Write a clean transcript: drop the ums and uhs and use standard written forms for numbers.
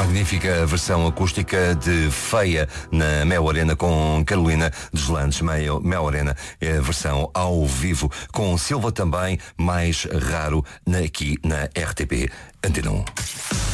magnífica versão acústica de Feia na Mel Arena com Carolina Deslandes. Mel Arena é a versão ao vivo com Silva também, mais raro aqui na RTP Antena 1.